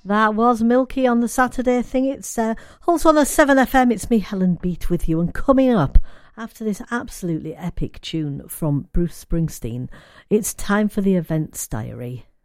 That was Milky on the Saturday thing. It's also on a 7FM. It's me, Helen Beat, with you. And coming up after this absolutely epic tune from Bruce Springsteen, it's time for the Events Diary.